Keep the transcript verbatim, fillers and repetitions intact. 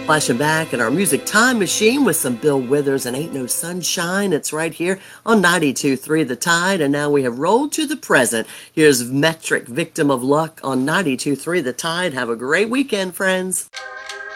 Flashing back in our music time machine with some Bill Withers and Ain't No Sunshine. It's right here on ninety-two point three The Tide. And now we have rolled to the present. Here's Metric, Victim of Luck on ninety-two point three The Tide. Have a great weekend, friends.